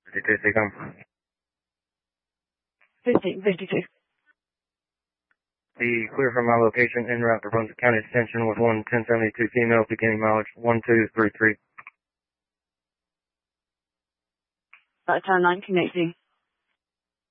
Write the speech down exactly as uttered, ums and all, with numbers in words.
fifty-two, take home. fifteen fifty-two. Be clear from my location en route to Brunswick County Extension with one ten seventy-two female, beginning mileage one two three three. Right, turn nine connecting.